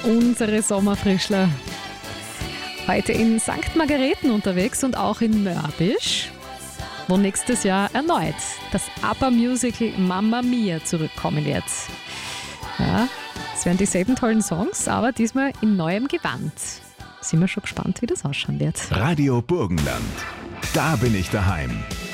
Unsere Sommerfrischler. Heute in St. Margareten unterwegs und auch in Mörbisch, wo nächstes Jahr erneut das ABBA-Musical Mamma Mia zurückkommen wird. Ja, es werden dieselben tollen Songs, aber diesmal in neuem Gewand. Sind wir schon gespannt, wie das ausschauen wird. Radio Burgenland. Da bin ich daheim.